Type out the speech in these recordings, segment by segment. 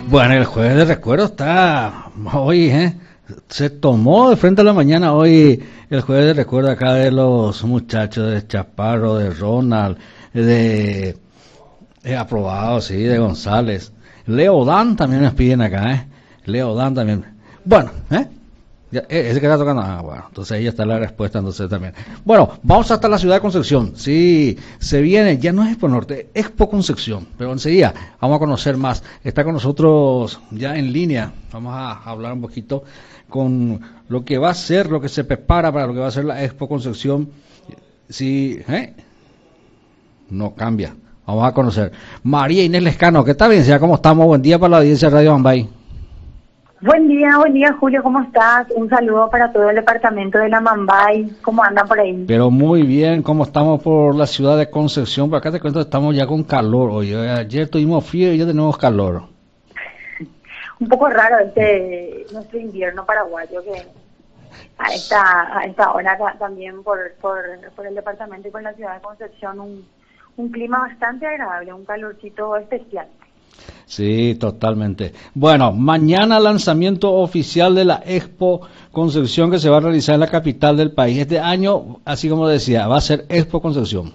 Bueno, el jueves de recuerdo está hoy, se tomó de frente a la mañana hoy el jueves de recuerdo acá de los muchachos de Chaparro, de Ronald, de aprobado, sí, de González. Leo Dan también nos piden acá, Leo Dan también. Bueno, ese que está tocando. Ah, bueno, entonces ahí está la respuesta, entonces también. Bueno, vamos hasta la ciudad de Concepción. Sí, se viene, ya no es Expo Norte, Expo Concepción, pero enseguida vamos a conocer más. Está con nosotros ya en línea, vamos a hablar un poquito con lo que va a ser, lo que se prepara para lo que va a ser la Expo Concepción. Sí, no cambia. Vamos a conocer. María Inés Lescano, ¿qué tal? Bien, ¿cómo estamos? Buen día para la audiencia de Radio Mambay. Buen día, Julio, ¿cómo estás? Un saludo para todo el departamento de la Mambay. ¿Cómo andan por ahí? Pero muy bien, ¿cómo estamos por la ciudad de Concepción? Por acá te cuento, estamos ya con calor. Hoy, ayer tuvimos frío y ya tenemos calor. Un poco raro nuestro invierno paraguayo, que a esta hora también por el departamento y por la ciudad de Concepción un clima bastante agradable, un calorcito especial. Sí, totalmente. Bueno, mañana lanzamiento oficial de la Expo Concepción que se va a realizar en la capital del país. Este año, así como decía, va a ser Expo Concepción.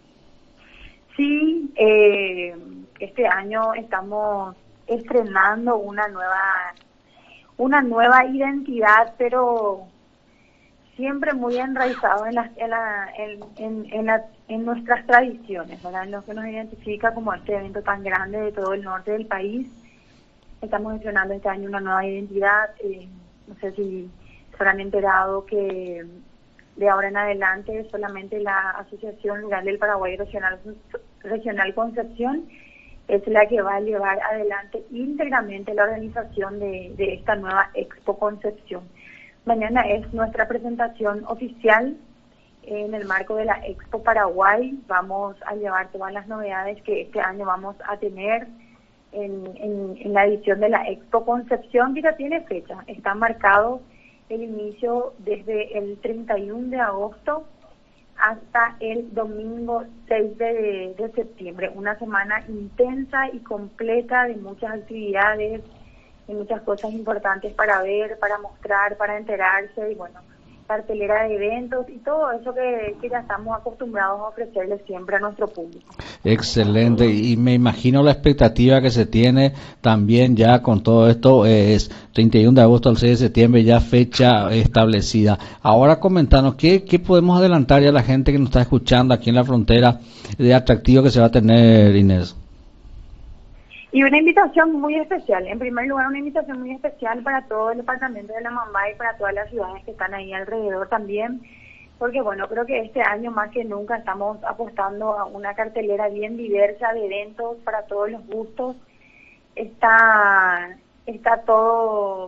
Sí, este año estamos estrenando una nueva identidad, pero siempre muy enraizado en nuestras tradiciones, ¿verdad? En lo que nos identifica como este evento tan grande de todo el norte del país. Estamos estrenando este año una nueva identidad. No sé si se habrán enterado que de ahora en adelante solamente la Asociación Rural del Paraguay Regional Concepción es la que va a llevar adelante íntegramente la organización de esta nueva Expo Concepción. Mañana es nuestra presentación oficial en el marco de la Expo Paraguay. Vamos a llevar todas las novedades que este año vamos a tener en la edición de la Expo Concepción, que ya tiene fecha. Está marcado el inicio desde el 31 de agosto hasta el domingo 6 de septiembre. Una semana intensa y completa de muchas actividades, y muchas cosas importantes para ver, para mostrar, para enterarse, y bueno, cartelera de eventos y todo eso que ya estamos acostumbrados a ofrecerles siempre a nuestro público. Excelente, y me imagino la expectativa que se tiene también ya con todo esto, es 31 de agosto al 6 de septiembre, ya fecha establecida. Ahora comentanos, ¿qué podemos adelantar ya a la gente que nos está escuchando aquí en la frontera de atractivo que se va a tener, Inés? Y una invitación muy especial, en primer lugar una invitación muy especial para todo el departamento de la Mambay y para todas las ciudades que están ahí alrededor también, porque bueno, creo que este año más que nunca estamos apostando a una cartelera bien diversa de eventos para todos los gustos. Está todo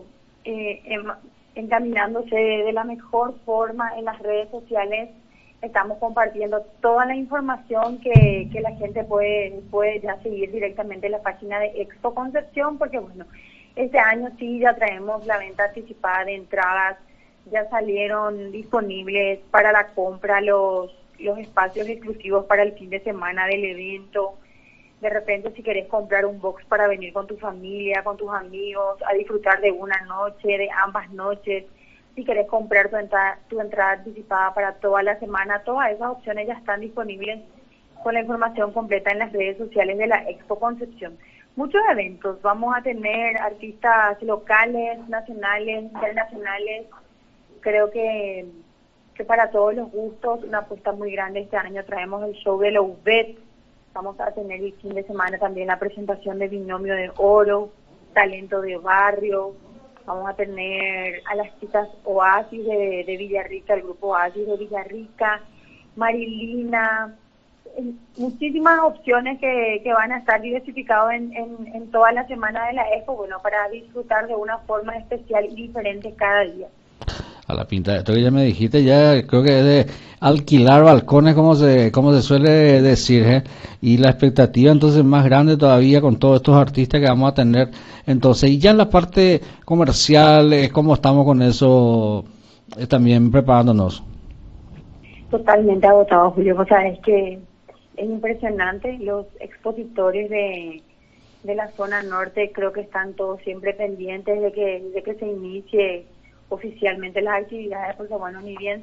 encaminándose de la mejor forma en las redes sociales. Estamos compartiendo toda la información que la gente puede ya seguir directamente en la página de Expo Concepción, porque bueno, este año sí ya traemos la venta anticipada de entradas, ya salieron disponibles para la compra los espacios exclusivos para el fin de semana del evento. De repente, si querés comprar un box para venir con tu familia, con tus amigos, a disfrutar de una noche, de ambas noches, si querés comprar tu entrada anticipada para toda la semana, todas esas opciones ya están disponibles con la información completa en las redes sociales de la Expo Concepción. Muchos eventos, vamos a tener artistas locales, nacionales, internacionales. Creo que para todos los gustos, una apuesta muy grande este año. Traemos el show de Loubet, vamos a tener el fin de semana también la presentación de Binomio de Oro, Talento de Barrio. Vamos a tener a las chicas Oasis de Villarrica, el grupo Oasis de Villarrica, Marilina, muchísimas opciones que van a estar diversificados en toda la semana de la Expo, bueno, para disfrutar de una forma especial y diferente cada día. A la pinta de esto que ya me dijiste, ya creo que es de alquilar balcones, como se suele decir, y la expectativa entonces más grande todavía con todos estos artistas que vamos a tener. Entonces, y ya en la parte comercial, ¿cómo estamos con eso también preparándonos? Totalmente agotado, Julio. O sea, es que es impresionante los expositores de de la zona norte, creo que están todos siempre pendientes de que se inicie oficialmente las actividades, porque bueno, ni bien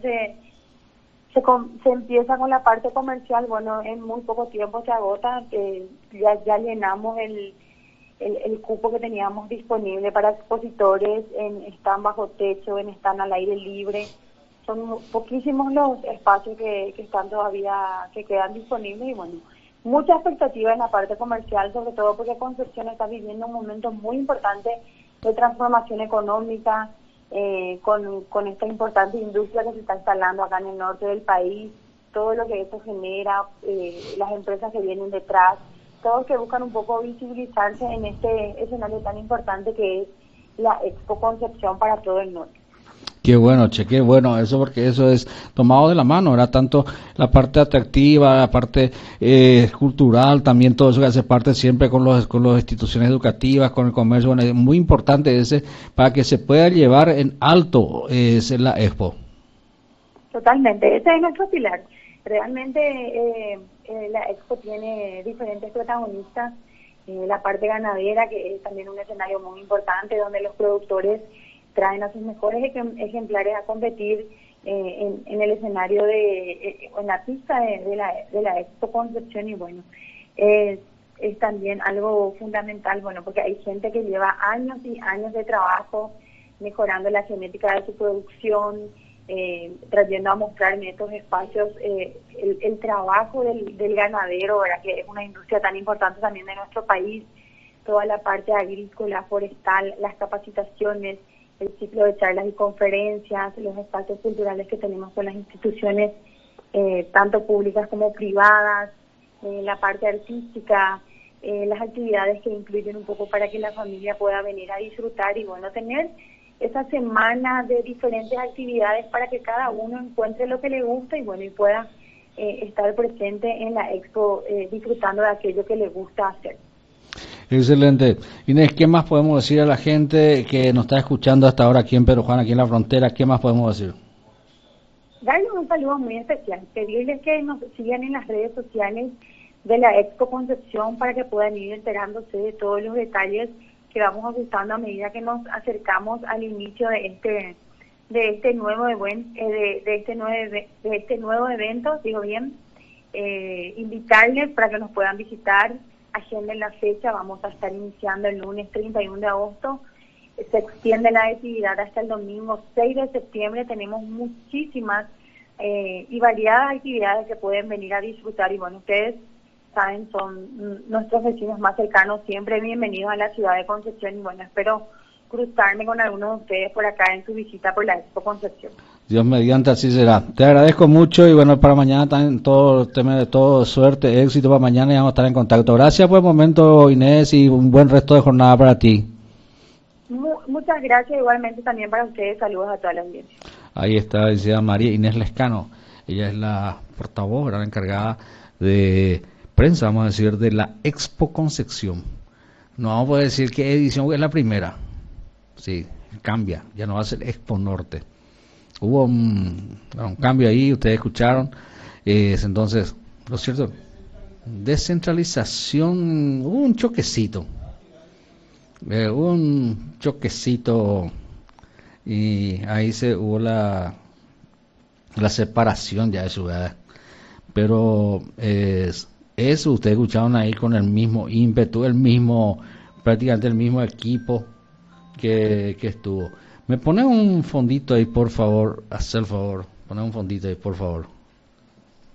se empieza con la parte comercial, bueno, en muy poco tiempo se agota, ya llenamos el cupo que teníamos disponible para expositores, están bajo techo, están al aire libre. Son poquísimos los espacios que están todavía, que quedan disponibles y bueno, mucha expectativa en la parte comercial, sobre todo porque Concepción está viviendo un momento muy importante de transformación económica, con esta importante industria que se está instalando acá en el norte del país, todo lo que eso genera, las empresas que vienen detrás, todos que buscan un poco visibilizarse en este escenario tan importante que es la Expo Concepción para todo el norte. Qué bueno, Che, qué bueno eso, porque eso es tomado de la mano, era tanto la parte atractiva, la parte cultural, también todo eso que hace parte siempre con las instituciones educativas, con el comercio, bueno, es muy importante ese para que se pueda llevar en alto la Expo. Totalmente, ese es nuestro pilar. Realmente la Expo tiene diferentes protagonistas, la parte ganadera, que es también un escenario muy importante, donde los productores traen a sus mejores ejemplares a competir en el escenario en la pista de la Expo Concepción y bueno, es también algo fundamental, bueno, porque hay gente que lleva años y años de trabajo mejorando la genética de su producción, trayendo a mostrar en estos espacios el trabajo del ganadero, ¿verdad? Que es una industria tan importante también de nuestro país, toda la parte agrícola, forestal, las capacitaciones, el ciclo de charlas y conferencias, los espacios culturales que tenemos con las instituciones, tanto públicas como privadas, la parte artística, las actividades que incluyen un poco para que la familia pueda venir a disfrutar y bueno, tener esa semana de diferentes actividades para que cada uno encuentre lo que le gusta y bueno, y pueda estar presente en la Expo disfrutando de aquello que le gusta hacer. Excelente. Inés, ¿qué más podemos decir a la gente que nos está escuchando hasta ahora aquí en Pedro Juan, aquí en la frontera? ¿Qué más podemos decir? Darles un saludo muy especial, pedirles que nos sigan en las redes sociales de la Expo Concepción para que puedan ir enterándose de todos los detalles que vamos ajustando a medida que nos acercamos al inicio de este nuevo evento, digo bien, invitarles para que nos puedan visitar, agenden la fecha, vamos a estar iniciando el lunes 31 de agosto, se extiende la actividad hasta el domingo 6 de septiembre, tenemos muchísimas y variadas actividades que pueden venir a disfrutar y bueno, ustedes saben, son nuestros vecinos más cercanos, siempre bienvenidos a la ciudad de Concepción y bueno, espero cruzarme con algunos de ustedes por acá en su visita por la Expo Concepción. Dios mediante, así será. Te agradezco mucho y bueno, para mañana también todo el tema de todo, suerte, éxito para mañana y vamos a estar en contacto. Gracias por el momento, Inés, y un buen resto de jornada para ti. Muchas gracias, igualmente también para ustedes, saludos a toda la audiencia. Ahí está, decía María Inés Lescano, ella es la portavoz, la encargada de prensa, vamos a decir, de la Expo Concepción. No vamos a poder decir qué edición es la primera. Sí, cambia, ya no va a ser Expo Norte. Hubo un cambio ahí, ustedes escucharon. Entonces, lo cierto, descentralización, hubo un choquecito. Y ahí hubo la separación ya de ciudades. Pero eso ustedes escucharon ahí con el mismo ímpetu, prácticamente el mismo equipo que estuvo. Me pone un fondito ahí, por favor, haz el favor, pone un fondito ahí, por favor.